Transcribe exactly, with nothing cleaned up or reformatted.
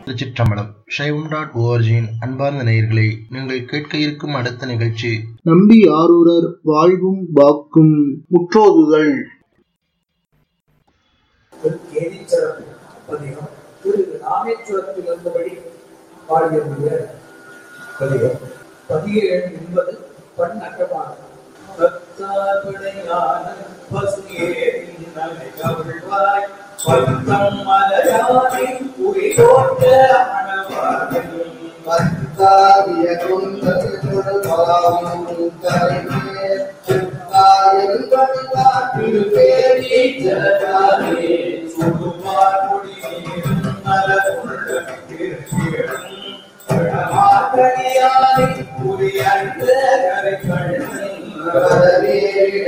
திருச்சிற்றம்பலம். சைவம் டாட் ஓஆர்ஜியின் அன்பார்ந்த நேயர்களே, நீங்கள் கேட்க இருக்கும் அடுத்த நிகழ்ச்சி நம்பி ஆரூரர் வாழ்வும் வாக்கும் முற்றோதுதல். ராமேஸ்வரத்தில் இருந்தபடி பாடிய பதிகேழு என்பது பண் அட்டமாகும். பத்தம் மலையாரின் புரிதோட்ட மணவாரின் பத்தாவிய குந்தருள்வாவும் கரைமேல் சித்தாயல் வழிபாட்டில் பேரி ஜலதாரே சுடு